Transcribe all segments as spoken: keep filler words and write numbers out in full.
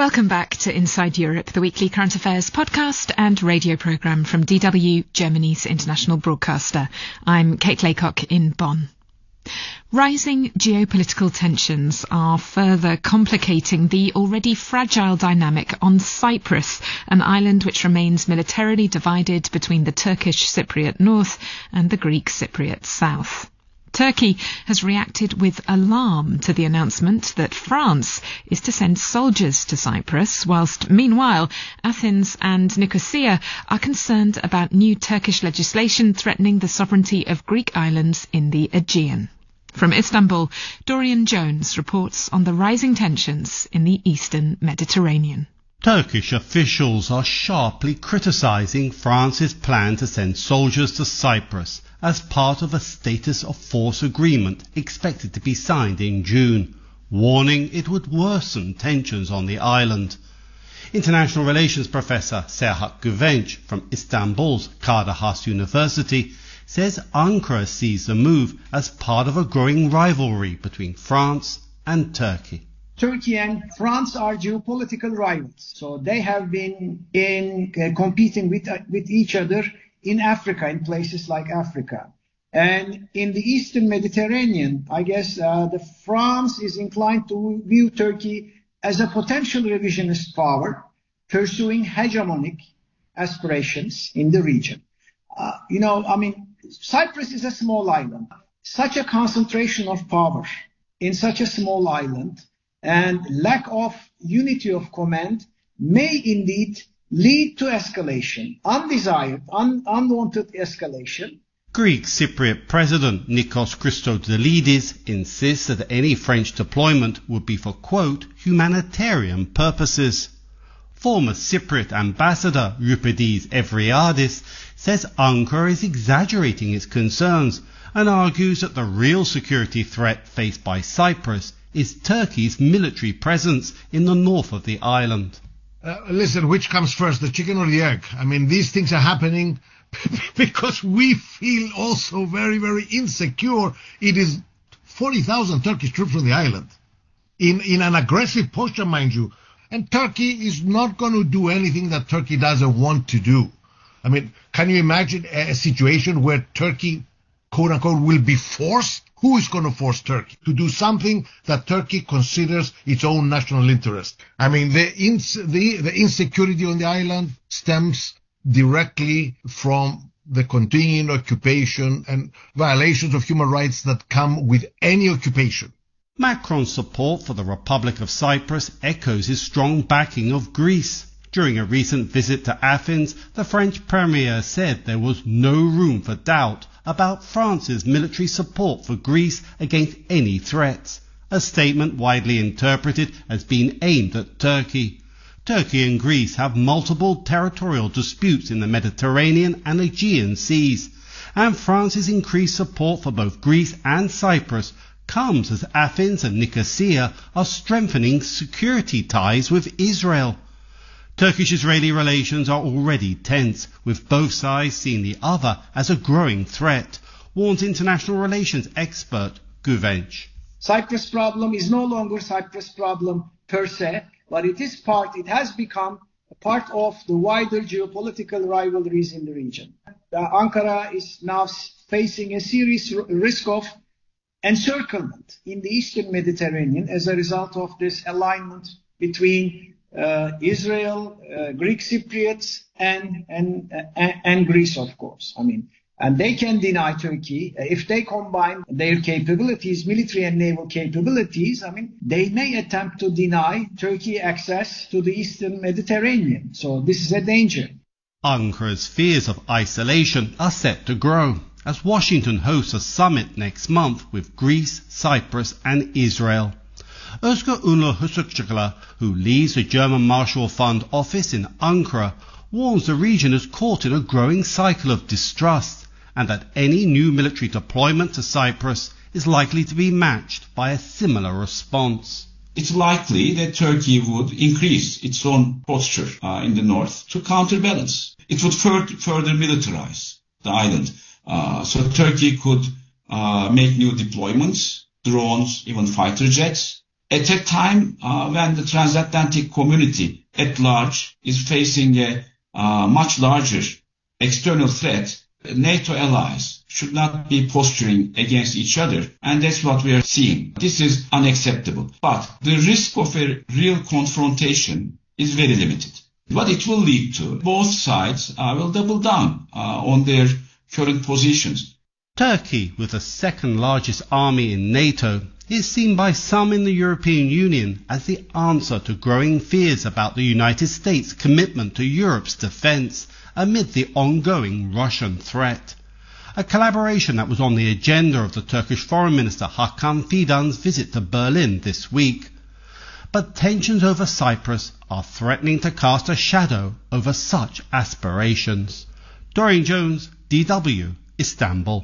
Welcome back to Inside Europe, the weekly current affairs podcast and radio programme from D W, Germany's international broadcaster. I'm Kate Laycock in Bonn. Rising geopolitical tensions are further complicating the already fragile dynamic on Cyprus, an island which remains militarily divided between the Turkish Cypriot north and the Greek Cypriot south. Turkey has reacted with alarm to the announcement that France is to send soldiers to Cyprus, whilst meanwhile Athens and Nicosia are concerned about new Turkish legislation threatening the sovereignty of Greek islands in the Aegean. From Istanbul, Dorian Jones reports on the rising tensions in the eastern Mediterranean. Turkish officials are sharply criticising France's plan to send soldiers to Cyprus as part of a status of force agreement expected to be signed in June, warning it would worsen tensions on the island. International Relations Professor Serhat Güvenç from Istanbul's Kadir Has University says Ankara sees the move as part of a growing rivalry between France and Turkey. Turkey and France are geopolitical rivals, so they have been in uh, competing with uh, with each other in Africa, in places like Africa. And in the Eastern Mediterranean, I guess uh, the France is inclined to view Turkey as a potential revisionist power, pursuing hegemonic aspirations in the region. Uh, you know, I mean, Cyprus is a small island. Such a concentration of power in such a small island and lack of unity of command may indeed lead to escalation, undesired, un- unwanted escalation. Greek Cypriot President Nikos Christodoulidis insists that any French deployment would be for, quote, humanitarian purposes. Former Cypriot ambassador Euripides Evriadis says Ankara is exaggerating its concerns and argues that the real security threat faced by Cyprus is Turkey's military presence in the north of the island. Uh, listen, which comes first, the chicken or the egg? I mean, these things are happening because we feel also very, very insecure. It is forty thousand Turkish troops on the island in, in an aggressive posture, mind you. And Turkey is not going to do anything that Turkey doesn't want to do. I mean, can you imagine a, a situation where Turkey, quote unquote, will be forced? Who is going to force Turkey to do something that Turkey considers its own national interest? I mean, the, ins- the, the insecurity on the island stems directly from the continuing occupation and violations of human rights that come with any occupation. Macron's support for the Republic of Cyprus echoes his strong backing of Greece. During a recent visit to Athens, the French premier said there was no room for doubt about France's military support for Greece against any threats, a statement widely interpreted as being aimed at Turkey. Turkey and Greece have multiple territorial disputes in the Mediterranean and Aegean seas, and France's increased support for both Greece and Cyprus comes as Athens and Nicosia are strengthening security ties with Israel. Turkish-Israeli relations are already tense, with both sides seeing the other as a growing threat, warns international relations expert Güvenç. Cyprus problem is no longer Cyprus problem per se, but it is part, it has become a part of the wider geopolitical rivalries in the region. Uh, Ankara is now facing a serious r- risk of encirclement in the Eastern Mediterranean as a result of this alignment between Uh, Israel, uh, Greek Cypriots, and, and, uh, and Greece, of course. I mean, and they can deny Turkey. If they combine their capabilities, military and naval capabilities, I mean, they may attempt to deny Turkey access to the Eastern Mediterranean. So this is a danger. Ankara's fears of isolation are set to grow as Washington hosts a summit next month with Greece, Cyprus, and Israel. Özgür Ünlü Hüsükçüler, who leads the German Marshall Fund office in Ankara, warns the region is caught in a growing cycle of distrust and that any new military deployment to Cyprus is likely to be matched by a similar response. It's likely that Turkey would increase its own posture uh, in the north to counterbalance. It would fur- further militarize the island. Uh, so Turkey could uh, make new deployments, drones, even fighter jets, At a time uh, when the transatlantic community at large is facing a uh, much larger external threat, NATO allies should not be posturing against each other, and that's what we are seeing. This is unacceptable. But the risk of a real confrontation is very limited. What it will lead to, both sides uh, will double down uh, on their current positions. Turkey, with the second largest army in NATO, is seen by some in the European Union as the answer to growing fears about the United States' commitment to Europe's defence amid the ongoing Russian threat. A collaboration that was on the agenda of the Turkish Foreign Minister Hakan Fidan's visit to Berlin this week. But tensions over Cyprus are threatening to cast a shadow over such aspirations. Doreen Jones, D W, Istanbul.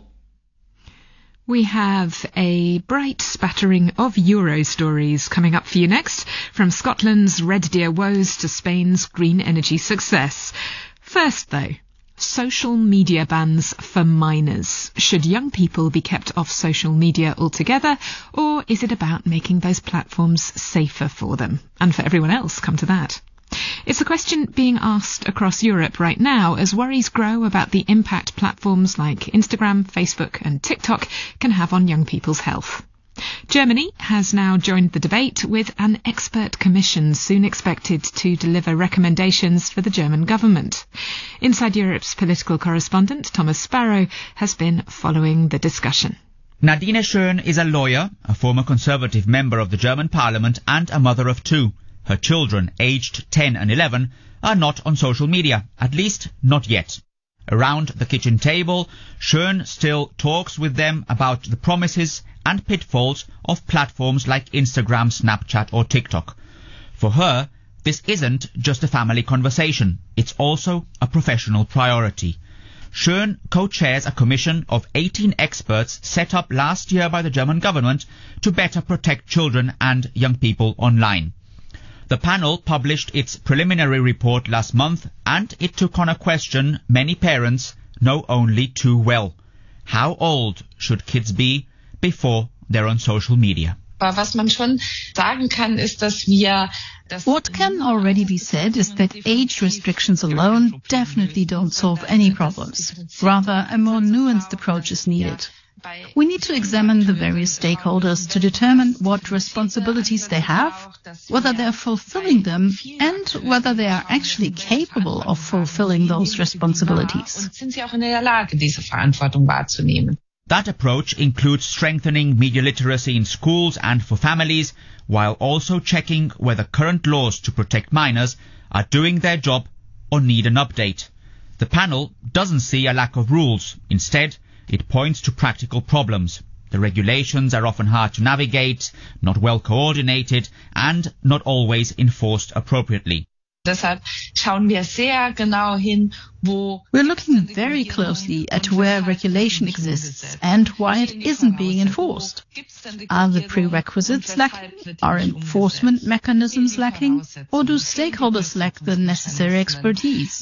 We have a bright spattering of Euro stories coming up for you next, from Scotland's Red Deer woes to Spain's green energy success. First, though, social media bans for minors. Should young people be kept off social media altogether, or is it about making those platforms safer for them? And for everyone else, come to that. It's a question being asked across Europe right now as worries grow about the impact platforms like Instagram, Facebook and TikTok can have on young people's health. Germany has now joined the debate with an expert commission soon expected to deliver recommendations for the German government. Inside Europe's political correspondent Thomas Sparrow has been following the discussion. Nadine Schön is a lawyer, a former Conservative member of the German parliament and a mother of two. Her children, aged ten and eleven, are not on social media, at least not yet. Around the kitchen table, Schön still talks with them about the promises and pitfalls of platforms like Instagram, Snapchat or TikTok. For her, this isn't just a family conversation, it's also a professional priority. Schön co-chairs a commission of eighteen experts set up last year by the German government to better protect children and young people online. The panel published its preliminary report last month, and it took on a question many parents know only too well. How old should kids be before they're on social media? What can already be said is that age restrictions alone definitely don't solve any problems. Rather, a more nuanced approach is needed. We need to examine the various stakeholders to determine what responsibilities they have, whether they are fulfilling them, and whether they are actually capable of fulfilling those responsibilities. That approach includes strengthening media literacy in schools and for families, while also checking whether current laws to protect minors are doing their job or need an update. The panel doesn't see a lack of rules. Instead, it points to practical problems. The regulations are often hard to navigate, not well coordinated, and not always enforced appropriately. We're looking very closely at where regulation exists and why it isn't being enforced. Are the prerequisites lacking? Are enforcement mechanisms lacking? Or do stakeholders lack the necessary expertise?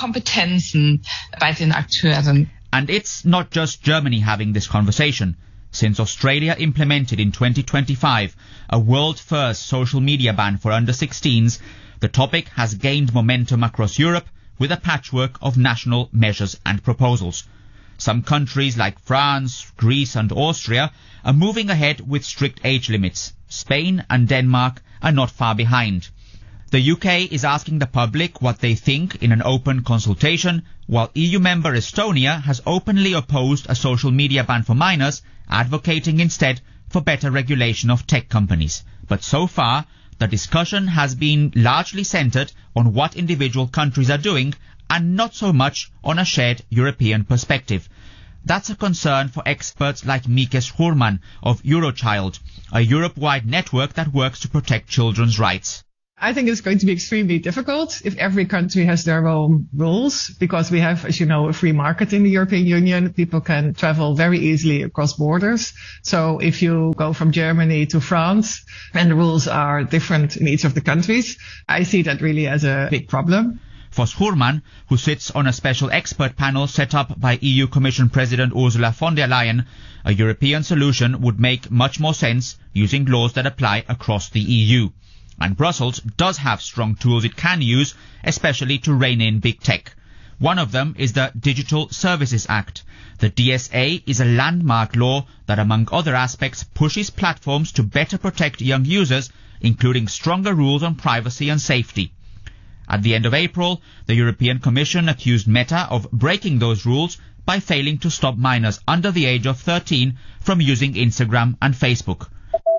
And it's not just Germany having this conversation. Since Australia implemented in twenty twenty-five a world-first social media ban for under sixteens, the topic has gained momentum across Europe with a patchwork of national measures and proposals. Some countries like France, Greece and Austria are moving ahead with strict age limits. Spain and Denmark are not far behind. The U K is asking the public what they think in an open consultation, while E U member Estonia has openly opposed a social media ban for minors, advocating instead for better regulation of tech companies. But so far, the discussion has been largely centred on what individual countries are doing and not so much on a shared European perspective. That's a concern for experts like Mikes Hurman of Eurochild, a Europe-wide network that works to protect children's rights. I think it's going to be extremely difficult if every country has their own rules, because we have, as you know, a free market in the European Union. People can travel very easily across borders. So if you go from Germany to France and the rules are different in each of the countries, I see that really as a big problem. For Schoorman, who sits on a special expert panel set up by E U Commission President Ursula von der Leyen, a European solution would make much more sense using laws that apply across the E U. And Brussels does have strong tools it can use, especially to rein in big tech. One of them is the Digital Services Act. The D S A is a landmark law that, among other aspects, pushes platforms to better protect young users, including stronger rules on privacy and safety. At the end of April, the European Commission accused Meta of breaking those rules by failing to stop minors under the age of thirteen from using Instagram and Facebook.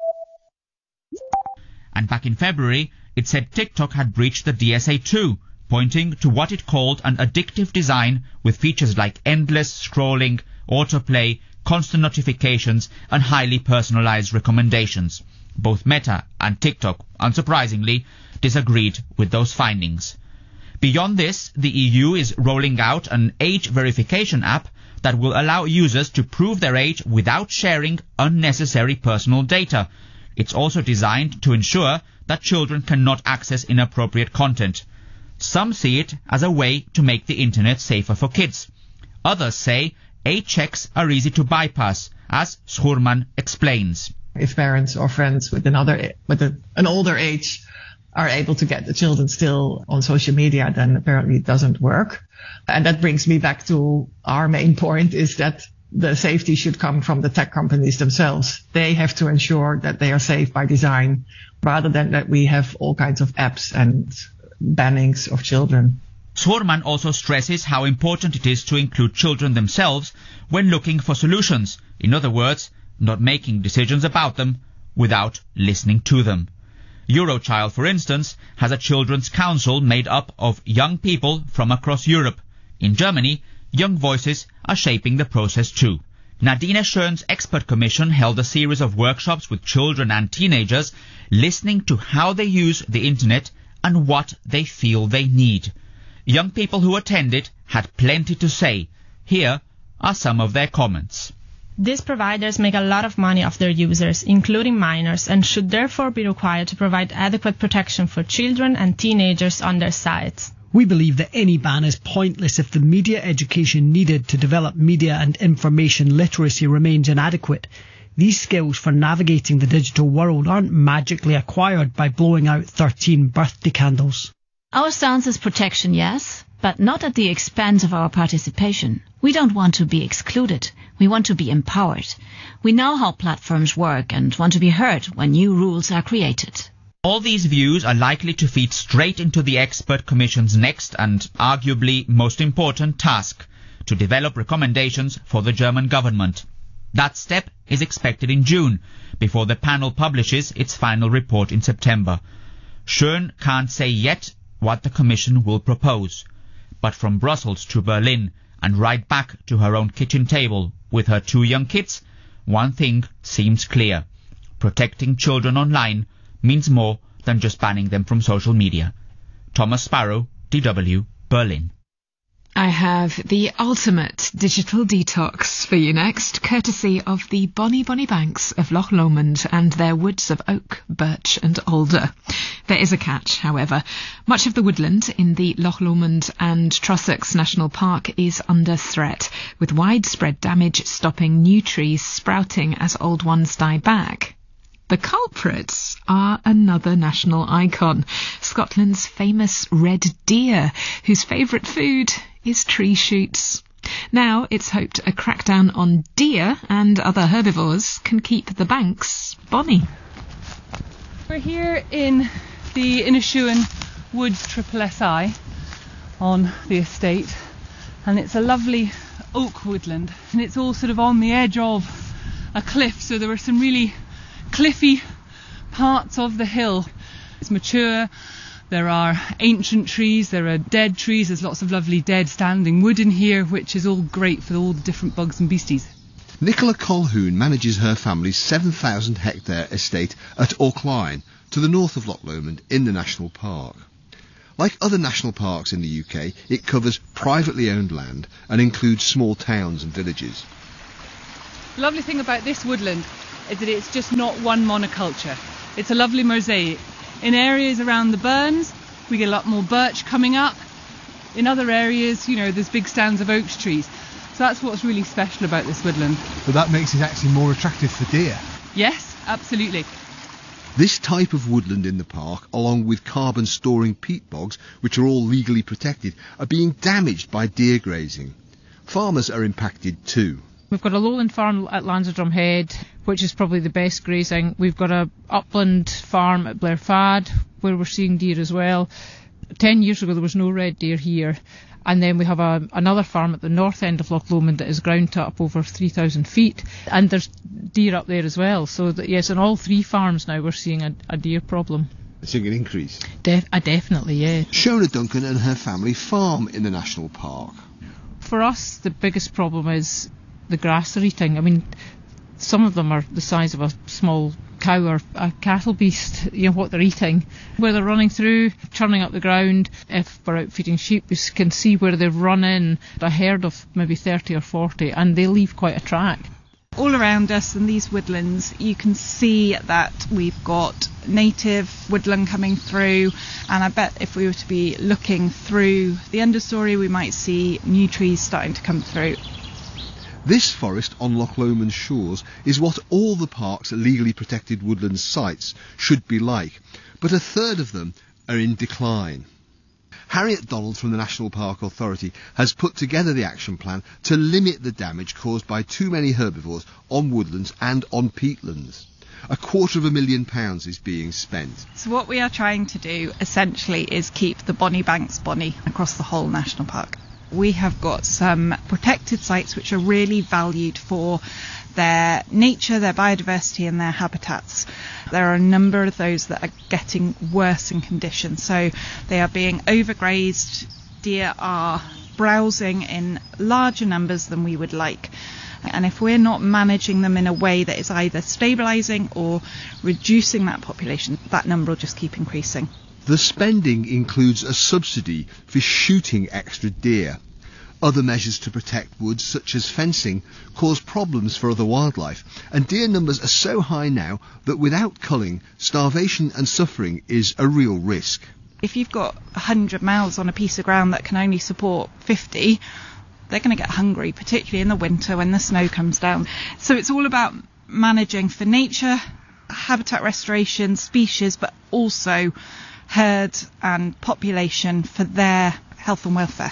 And back in February, it said TikTok had breached the D S A too, pointing to what it called an addictive design with features like endless scrolling, autoplay, constant notifications, and highly personalized recommendations. Both Meta and TikTok, unsurprisingly, disagreed with those findings. Beyond this, the E U is rolling out an age verification app that will allow users to prove their age without sharing unnecessary personal data. It's also designed to ensure that children cannot access inappropriate content. Some see it as a way to make the internet safer for kids. Others say age checks are easy to bypass, as Schoorman explains. If parents or friends with another with a, an older age are able to get the children still on social media, then apparently it doesn't work. And that brings me back to our main point, is that the safety should come from the tech companies themselves. They have to ensure that they are safe by design, rather than that we have all kinds of apps and bannings of children. Schoorman also stresses how important it is to include children themselves when looking for solutions. In other words, not making decisions about them without listening to them. Eurochild, for instance, has a children's council made up of young people from across Europe. In Germany, young voices are shaping the process too. Nadine Schön's expert commission held a series of workshops with children and teenagers, listening to how they use the internet and what they feel they need. Young people who attended had plenty to say. Here are some of their comments. These providers make a lot of money off their users, including minors, and should therefore be required to provide adequate protection for children and teenagers on their sites. We believe that any ban is pointless if the media education needed to develop media and information literacy remains inadequate. These skills for navigating the digital world aren't magically acquired by blowing out thirteen birthday candles. Our stance is protection, yes, but not at the expense of our participation. We don't want to be excluded. We want to be empowered. We know how platforms work and want to be heard when new rules are created. All these views are likely to feed straight into the expert commission's next and arguably most important task, to develop recommendations for the German government. That step is expected in June, before the panel publishes its final report in September. Schön can't say yet what the Commission will propose, but from Brussels to Berlin and right back to her own kitchen table with her two young kids, one thing seems clear. Protecting children online means more than just banning them from social media. Thomas Sparrow, D W, Berlin. I have the ultimate digital detox for you next, courtesy of the bonny bonny banks of Loch Lomond and their woods of oak, birch and alder. There is a catch, however. Much of the woodland in the Loch Lomond and Trossachs National Park is under threat, with widespread damage stopping new trees sprouting as old ones die back. The culprits are another national icon, Scotland's famous red deer, whose favourite food is tree shoots. Now it's hoped a crackdown on deer and other herbivores can keep the banks bonny. We're here in the Inishuan Woods Triple S I on the estate, and it's a lovely oak woodland, and it's all sort of on the edge of a cliff, so there are some really cliffy parts of the hill. It's mature, there are ancient trees, there are dead trees, there's lots of lovely dead standing wood in here, which is all great for all the different bugs and beasties. Nicola Colhoun manages her family's seven thousand hectare estate at Auckline, to the north of Loch Lomond in the national park. Like other national parks in the U K, it covers privately owned land and includes small towns and villages. The lovely thing about this woodland is that it's just not one monoculture. It's a lovely mosaic. In areas around the burns, we get a lot more birch coming up. In other areas, you know, there's big stands of oak trees. So that's what's really special about this woodland. But that makes it actually more attractive for deer. Yes, absolutely. This type of woodland in the park, along with carbon-storing peat bogs, which are all legally protected, are being damaged by deer grazing. Farmers are impacted too. We've got a lowland farm at Lanserdrum Head, which is probably the best grazing. We've got a upland farm at Blair Fad, where we're seeing deer as well. Ten years ago there was no red deer here. And then we have a, another farm at the north end of Loch Lomond that is ground to up over three thousand feet. And there's deer up there as well. So that, yes, on all three farms now we're seeing a, a deer problem. Seeing an increase? Def- uh, definitely, yeah. Shona Duncan and her family farm in the national park. For us, the biggest problem is the grass they're eating. I mean, some of them are the size of a small cow or a cattle beast, you know, what they're eating. Where they're running through, churning up the ground. If we're out feeding sheep, we can see where they've run in a herd of maybe thirty or forty, and they leave quite a track. All around us in these woodlands, you can see that we've got native woodland coming through, and I bet if we were to be looking through the understory, we might see new trees starting to come through. This forest on Loch Lomond's shores is what all the park's legally protected woodland sites should be like, but a third of them are in decline. Harriet Donald from the National Park Authority has put together the action plan to limit the damage caused by too many herbivores on woodlands and on peatlands. A quarter of a million pounds is being spent. So what we are trying to do essentially is keep the bonny banks bonny across the whole national park. We have got some protected sites which are really valued for their nature, their biodiversity and their habitats. There are a number of those that are getting worse in condition. So they are being overgrazed. Deer are browsing in larger numbers than we would like. And if we're not managing them in a way that is either stabilising or reducing that population, that number will just keep increasing. The spending includes a subsidy for shooting extra deer. Other measures to protect woods, such as fencing, cause problems for other wildlife, and deer numbers are so high now that without culling, starvation and suffering is a real risk. If you've got one hundred mouths on a piece of ground that can only support fifty, they're going to get hungry, particularly in the winter when the snow comes down. So it's all about managing for nature, habitat restoration, species, but also herd and population for their health and welfare.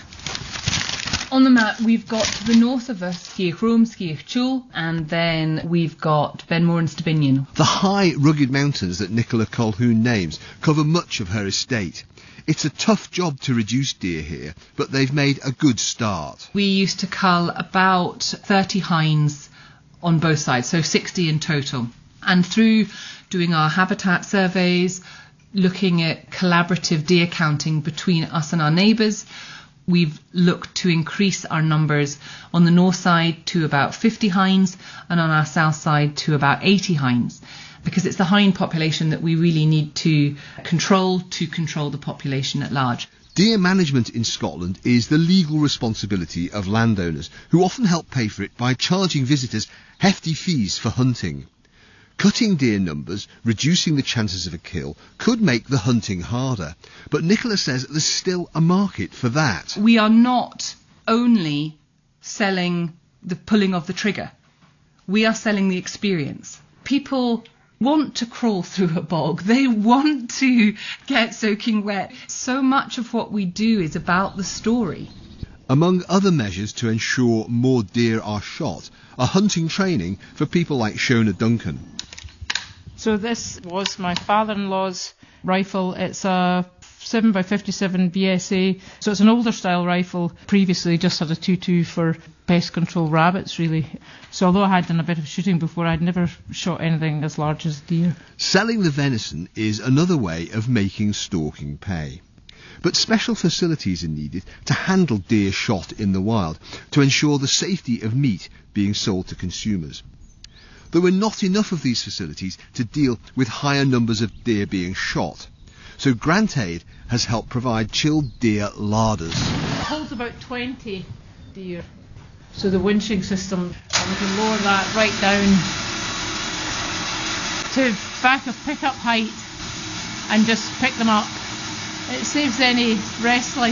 On the map, we've got to the north of us Sciech Rome, Sciech Chul, and then we've got Benmore and Stibinion. The high, rugged mountains that Nicola Colquhoun names cover much of her estate. It's a tough job to reduce deer here, but they've made a good start. We used to cull about thirty hinds on both sides, so sixty in total. And through doing our habitat surveys, looking at collaborative deer counting between us and our neighbours, we've looked to increase our numbers on the north side to about fifty hinds and on our south side to about eighty hinds, because it's the hind population that we really need to control to control the population at large. Deer management in Scotland is the legal responsibility of landowners, who often help pay for it by charging visitors hefty fees for hunting. Cutting deer numbers, reducing the chances of a kill, could make the hunting harder. But Nicola says there's still a market for that. We are not only selling the pulling of the trigger. We are selling the experience. People want to crawl through a bog. They want to get soaking wet. So much of what we do is about the story. Among other measures to ensure more deer are shot are hunting training for people like Shona Duncan. So this was my father-in-law's rifle. It's a seven by fifty-seven B S A. So it's an older style rifle. Previously just had a two two for pest control rabbits, really. So although I had done a bit of shooting before, I'd never shot anything as large as deer. Selling the venison is another way of making stalking pay. But special facilities are needed to handle deer shot in the wild to ensure the safety of meat being sold to consumers. There were not enough of these facilities to deal with higher numbers of deer being shot. So Grant Aid has helped provide chilled deer larders. It holds about twenty deer. So the winching system, we can lower that right down to back of pick-up height and just pick them up It saves any wrestling.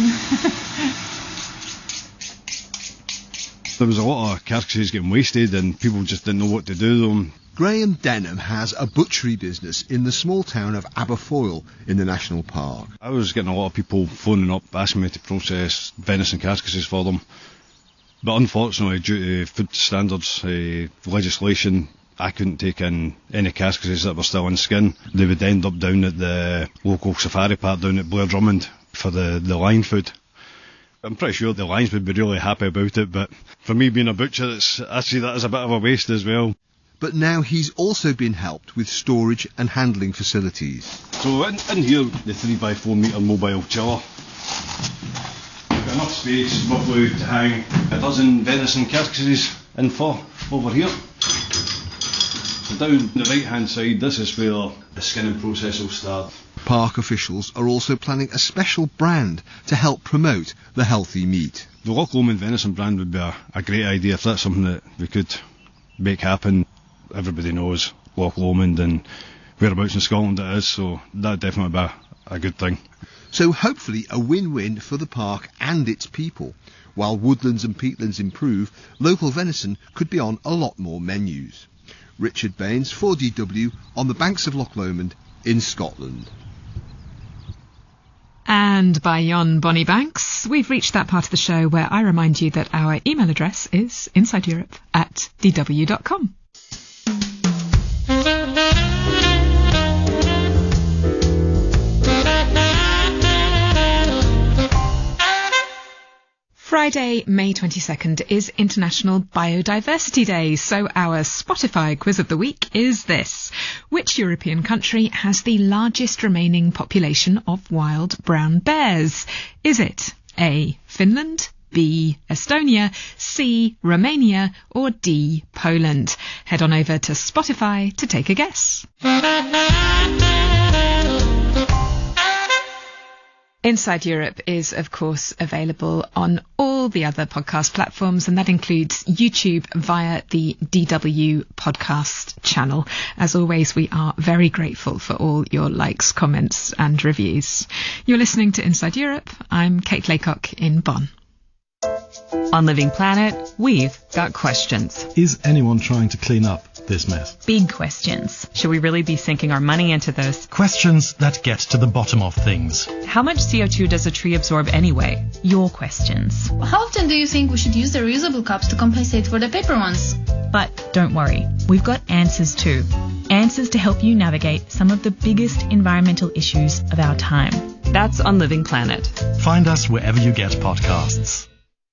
There was a lot of carcasses getting wasted and people just didn't know what to do with them. Graham Denham has a butchery business in the small town of Aberfoyle in the National Park. I was getting a lot of people phoning up asking me to process venison carcasses for them. But unfortunately, due to food standards uh, legislation, I couldn't take in any carcasses that were still in skin. They would end up down at the local safari park down at Blair Drummond for the, the lion food. I'm pretty sure the lions would be really happy about it, but for me being a butcher, it's, I see that as a bit of a waste as well. But now he's also been helped with storage and handling facilities. So in, in here, the three by four metre mobile chiller. We've got enough space roughly to hang a dozen venison carcasses in for over here. So down the right hand side, this is where the skinning process will start. Park officials are also planning a special brand to help promote the healthy meat. The Loch Lomond venison brand would be a, a great idea if that's something that we could make happen. Everybody knows Loch Lomond and whereabouts in Scotland it is, so that'd definitely be a, a good thing. So hopefully a win-win for the park and its people. While woodlands and peatlands improve, local venison could be on a lot more menus. Richard Baines for D W on the banks of Loch Lomond in Scotland. And by yon bonny banks, we've reached that part of the show where I remind you that our email address is inside europe at d w dot com. Friday, May twenty-second is International Biodiversity Day, so our Spotify quiz of the week is this. Which European country has the largest remaining population of wild brown bears? Is it A. Finland, B. Estonia, C. Romania, or D. Poland? Head on over to Spotify to take a guess. Inside Europe is, of course, available on all the other podcast platforms, and that includes YouTube via the D W podcast channel. As always, we are very grateful for all your likes, comments and reviews. You're listening to Inside Europe. I'm Kate Laycock in Bonn. On Living Planet, we've got questions. Is anyone trying to clean up this mess? Big questions. Should we really be sinking our money into this? Questions that get to the bottom of things. How much C O two does a tree absorb anyway? Your questions. How often do you think we should use the reusable cups to compensate for the paper ones? But don't worry, we've got answers too. Answers to help you navigate some of the biggest environmental issues of our time. That's on Living Planet. Find us wherever you get podcasts.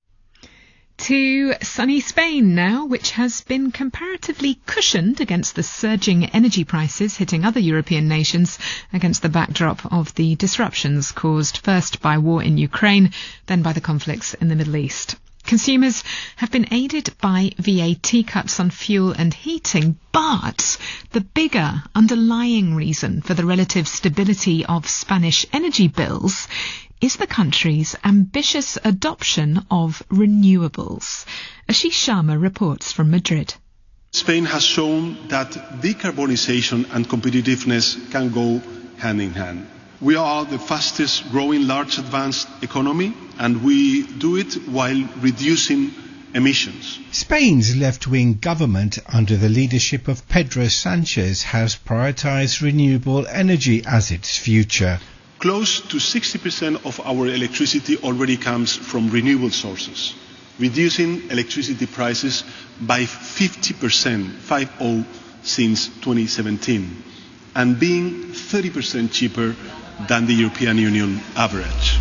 To sunny Spain now, which has been comparatively cushioned against the surging energy prices hitting other European nations against the backdrop of the disruptions caused first by war in Ukraine, then by the conflicts in the Middle East. Consumers have been aided by V A T cuts on fuel and heating, but the bigger underlying reason for the relative stability of Spanish energy bills is the country's ambitious adoption of renewables. Ashish Sharma reports from Madrid. Spain has shown that decarbonisation and competitiveness can go hand in hand. We are the fastest growing large advanced economy, and we do it while reducing emissions. Spain's left-wing government, under the leadership of Pedro Sanchez, has prioritised renewable energy as its future. Close to sixty percent of our electricity already comes from renewable sources, reducing electricity prices by fifty percent, fifty, since twenty seventeen, and being thirty percent cheaper than the European Union average.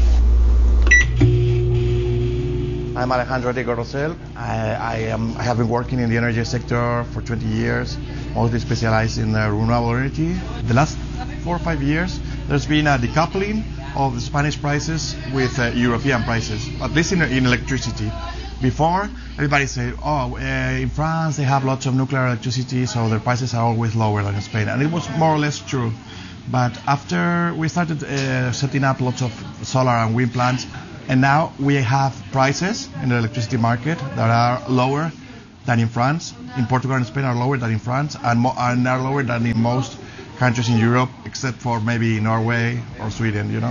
I'm Alejandro Diego Rosell. I, I, am, I have been working in the energy sector for twenty years, mostly specialized in uh, renewable energy. The last four or five years, there's been a decoupling of the Spanish prices with uh, European prices, at least in, in electricity. Before, everybody said, oh, uh, in France they have lots of nuclear electricity, so their prices are always lower than in Spain. And it was more or less true. But after we started uh, setting up lots of solar and wind plants, and now we have prices in the electricity market that are lower than in France. In Portugal and Spain are lower than in France, and, mo- and are lower than in most countries in Europe, except for maybe Norway or Sweden, you know.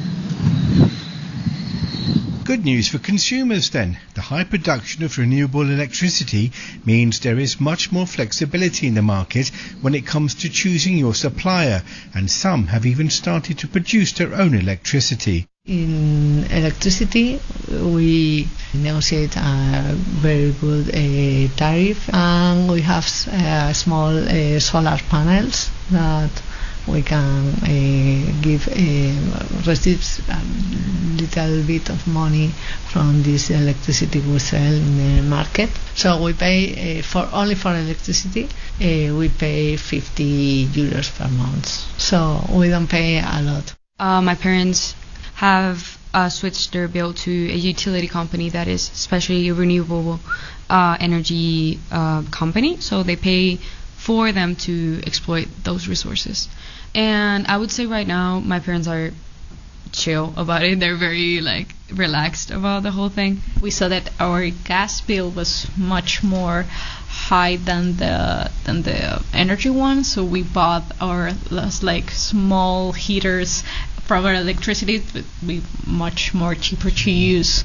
Good news for consumers then. The high production of renewable electricity means there is much more flexibility in the market when it comes to choosing your supplier, and some have even started to produce their own electricity. In electricity, we negotiate a very good uh, tariff, and we have uh, small uh, solar panels that we can uh, give uh, receipts a little bit of money from this electricity we sell in the market. So we pay uh, for only for electricity uh, we pay fifty euros per month. So we don't pay a lot. Uh, my parents have uh, switched their bill to a utility company that is especially a renewable uh, energy uh, company. So they pay for them to exploit those resources. And I would say right now my parents are chill about it. They're very like relaxed about the whole thing. We saw that our gas bill was much more high than the than the energy one, so we bought our like small heaters from our electricity. It would be much more cheaper to use.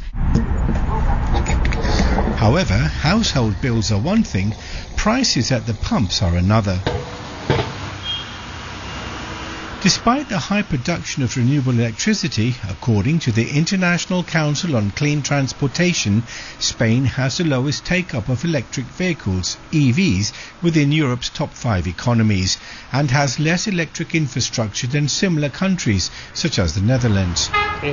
However, household bills are one thing, prices at the pumps are another. Despite the high production of renewable electricity, according to the International Council on Clean Transportation, Spain has the lowest take-up of electric vehicles, E Vs, within Europe's top five economies, and has less electric infrastructure than similar countries, such as the Netherlands.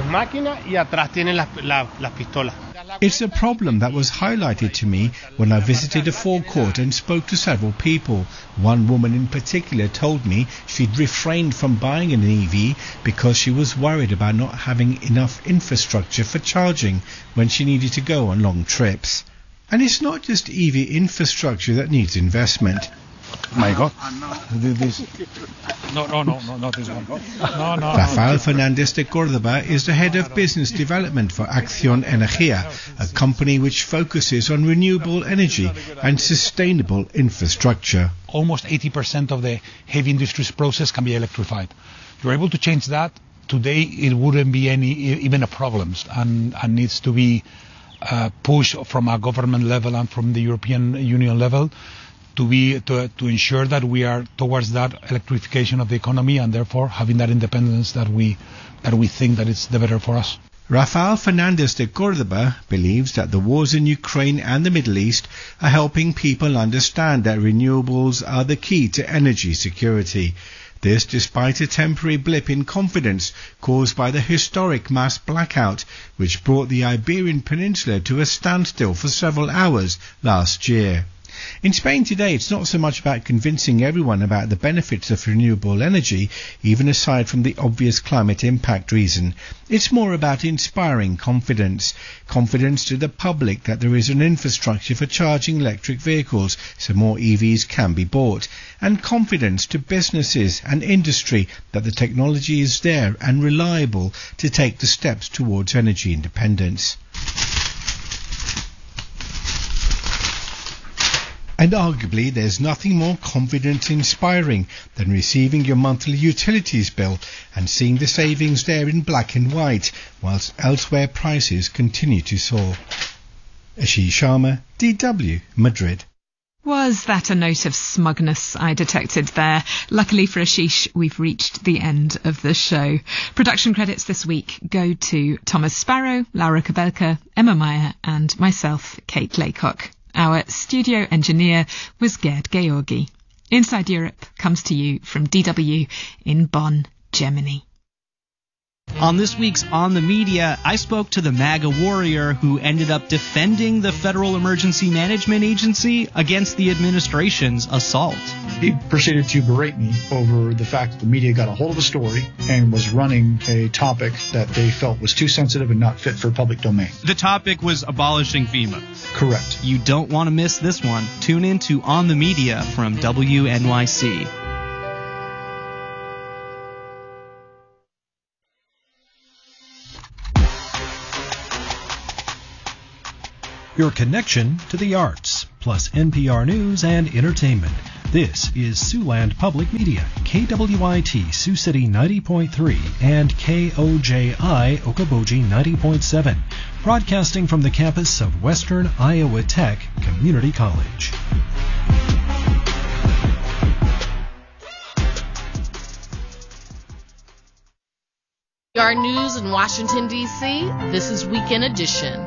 It's a problem that was highlighted to me when I visited a forecourt and spoke to several people. One woman in particular told me she'd refrained from buying an E V because she was worried about not having enough infrastructure for charging when she needed to go on long trips. And it's not just E V infrastructure that needs investment. My God. This. No, no, no, no, not this one. No, no. Rafael Fernandez de Córdoba is the head of business development for Acción Energía, a company which focuses on renewable energy and sustainable infrastructure. Almost eighty percent of the heavy industries process can be electrified. You're able to change that. Today it wouldn't be any even a problem, and, and needs to be uh, pushed from a government level and from the European Union level to be to, to ensure that we are towards that electrification of the economy, and therefore having that independence that we that we think that it's the better for us. Rafael Fernandez de Córdoba believes that the wars in Ukraine and the Middle East are helping people understand that renewables are the key to energy security. This despite a temporary blip in confidence caused by the historic mass blackout, which brought the Iberian Peninsula to a standstill for several hours last year. In Spain today, it's not so much about convincing everyone about the benefits of renewable energy, even aside from the obvious climate impact reason. It's more about inspiring confidence. Confidence to the public that there is an infrastructure for charging electric vehicles so more E Vs can be bought. And confidence to businesses and industry that the technology is there and reliable to take the steps towards energy independence. And arguably there's nothing more confidence-inspiring than receiving your monthly utilities bill and seeing the savings there in black and white, whilst elsewhere prices continue to soar. Ashish Sharma, D W, Madrid. Was that a note of smugness I detected there? Luckily for Ashish, we've reached the end of the show. Production credits this week go to Thomas Sparrow, Laura Kabelka, Emma Meyer and myself, Kate Laycock. Our studio engineer was Gerd Georgi. Inside Europe comes to you from D W in Bonn, Germany. On this week's On the Media, I spoke to the MAGA warrior who ended up defending the Federal Emergency Management Agency against the administration's assault. He proceeded to berate me over the fact that the media got a hold of a story and was running a topic that they felt was too sensitive and not fit for public domain. The topic was abolishing FEMA. Correct. You don't want to miss this one. Tune in to On the Media from W N Y C. Your connection to the arts, plus N P R News and entertainment, This is Siouxland Public Media, K W I T Sioux City ninety point three and K O J I Okoboji ninety point seven, broadcasting from the campus of Western Iowa Tech Community College. Our news in Washington, D C, this is Weekend Edition.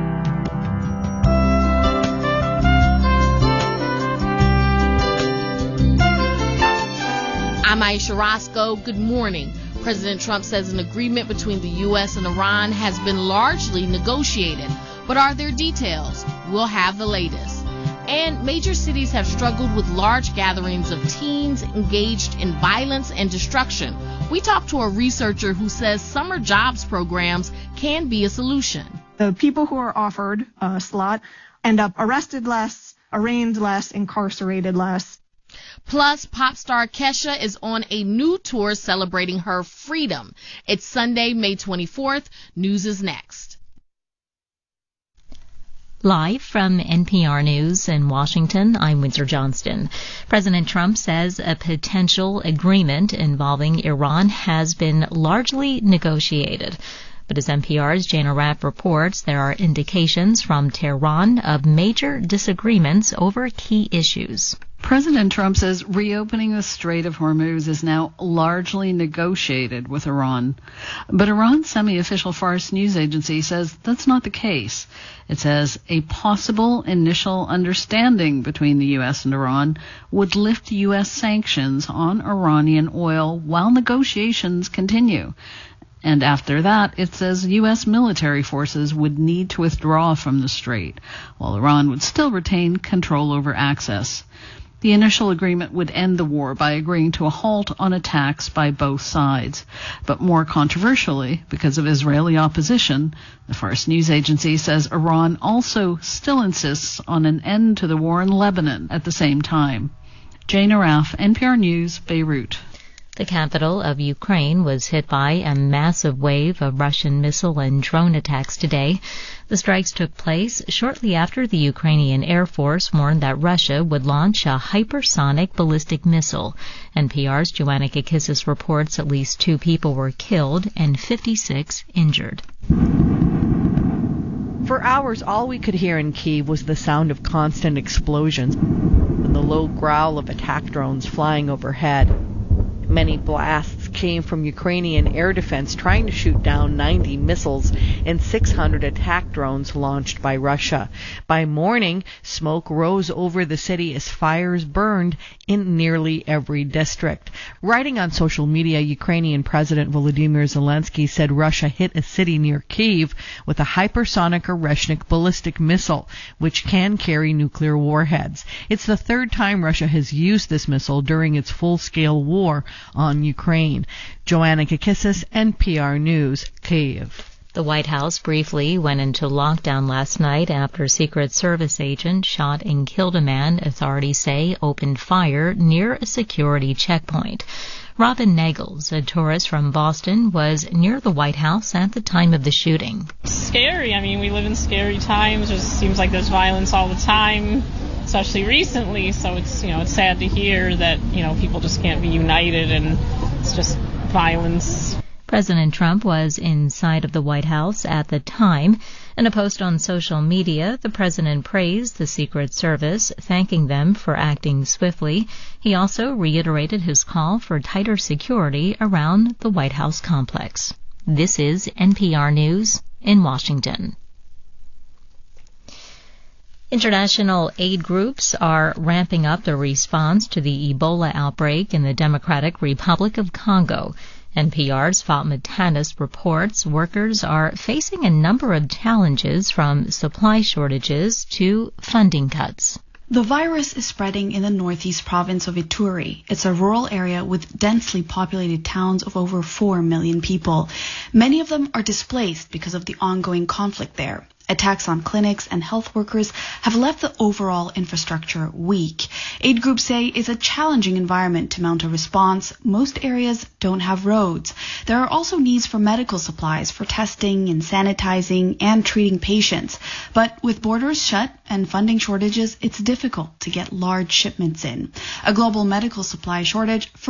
I'm Aisha Roscoe. Good morning. President Trump says an agreement between the U S and Iran has been largely negotiated. But are there details? We'll have the latest. And major cities have struggled with large gatherings of teens engaged in violence and destruction. We talked to a researcher who says summer jobs programs can be a solution. The people who are offered a slot end up arrested less, arraigned less, incarcerated less. Plus, pop star Kesha is on a new tour celebrating her freedom. It's Sunday, May twenty-fourth. News is next. Live from N P R News in Washington, I'm Windsor Johnston. President Trump says a potential agreement involving Iran has been largely negotiated. But as N P R's Jana Raff reports, there are indications from Tehran of major disagreements over key issues. President Trump says reopening the Strait of Hormuz is now largely negotiated with Iran. But Iran's semi-official Fars news agency says that's not the case. It says a possible initial understanding between the U S and Iran would lift U S sanctions on Iranian oil while negotiations continue. And after that, it says U S military forces would need to withdraw from the strait, while Iran would still retain control over access. The initial agreement would end the war by agreeing to a halt on attacks by both sides. But more controversially, because of Israeli opposition, the Fars news agency says Iran also still insists on an end to the war in Lebanon at the same time. Jana Raff, N P R News, Beirut. The capital of Ukraine was hit by a massive wave of Russian missile and drone attacks today. The strikes took place shortly after the Ukrainian Air Force warned that Russia would launch a hypersonic ballistic missile. N P R's Joanna Kakissis reports at least two people were killed and fifty-six injured. For hours, all we could hear in Kyiv was the sound of constant explosions and the low growl of attack drones flying overhead. Many blasts came from Ukrainian air defense trying to shoot down ninety missiles and six hundred attack drones launched by Russia. By morning, smoke rose over the city as fires burned in nearly every district. Writing on social media, Ukrainian President Volodymyr Zelensky said Russia hit a city near Kyiv with a hypersonic Oreshnik ballistic missile, which can carry nuclear warheads. It's the third time Russia has used this missile during its full-scale war on Ukraine. Joanna Kakissis, N P R News, Kyiv. The White House briefly went into lockdown last night after a Secret Service agent shot and killed a man authorities say opened fire near a security checkpoint. Robin Nagels, a tourist from Boston, was near the White House at the time of the shooting. Scary. I mean, we live in scary times. It just seems like there's violence all the time, especially recently. So it's, you know, it's sad to hear that, you know, people just can't be united and it's just violence. President Trump was inside of the White House at the time. In a post on social media, the president praised the Secret Service, thanking them for acting swiftly. He also reiterated his call for tighter security around the White House complex. This is N P R News in Washington. International aid groups are ramping up their response to the Ebola outbreak in the Democratic Republic of Congo. N P R's Fatma Tanis reports workers are facing a number of challenges from supply shortages to funding cuts. The virus is spreading in the northeast province of Ituri. It's a rural area with densely populated towns of over four million people. Many of them are displaced because of the ongoing conflict there. Attacks on clinics and health workers have left the overall infrastructure weak. Aid groups say it's a challenging environment to mount a response. Most areas don't have roads. There are also needs for medical supplies for testing and sanitizing and treating patients. But with borders shut and funding shortages, it's difficult to get large shipments in. A global medical supply shortage